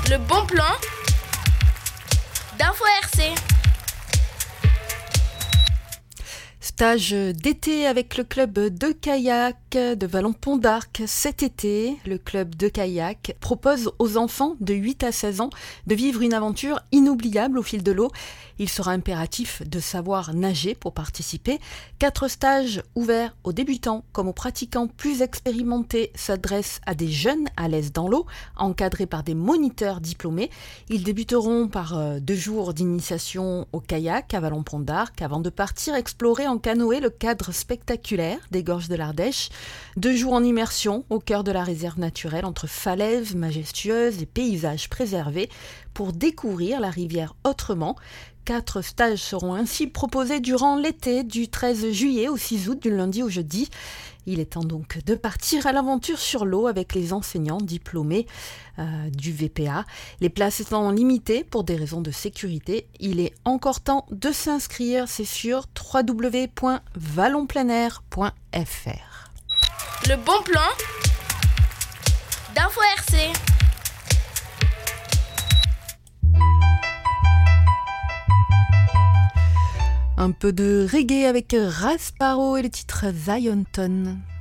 Le bon plan d'Info RC. Stage d'été avec le club de kayak de Vallon-Pont d'Arc. Cet été, le club de kayak propose aux enfants de 8 à 16 ans de vivre une aventure inoubliable au fil de l'eau. Il sera impératif de savoir nager pour participer. 4 stages ouverts aux débutants comme aux pratiquants plus expérimentés s'adressent à des jeunes à l'aise dans l'eau, encadrés par des moniteurs diplômés. Ils débuteront par 2 jours d'initiation au kayak à Vallon-Pont d'Arc avant de partir explorer en canoë le cadre spectaculaire des gorges de l'Ardèche. 2 jours en immersion au cœur de la réserve naturelle entre falaises majestueuses et paysages préservés pour découvrir la rivière autrement. 4 stages seront ainsi proposés durant l'été du 13 juillet au 6 août, du lundi au jeudi. Il est temps donc de partir à l'aventure sur l'eau avec les enseignants diplômés du VPA. Les places étant limitées pour des raisons de sécurité, il est encore temps de s'inscrire. C'est sur www.vallonpleinair.fr. Le bon plan d'Info RC. Un peu de reggae avec Rasparo et le titre Zionton.